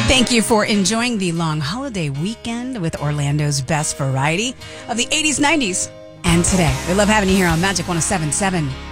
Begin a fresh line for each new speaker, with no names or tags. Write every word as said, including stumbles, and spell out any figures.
Thank you for enjoying the long holiday weekend with Orlando's best variety of the eighties, nineties, and today. We love having you here on Magic one oh seven point seven.